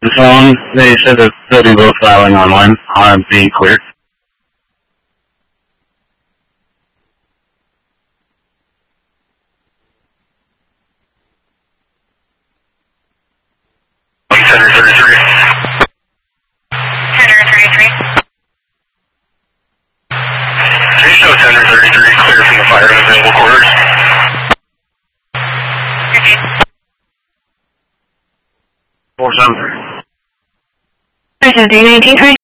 The phone, they said that they'll do both filing online. I'm being cleared. Center 33. Center 33. Please show Center 33 clear from the fire and available quarters. Okay. 473. 319,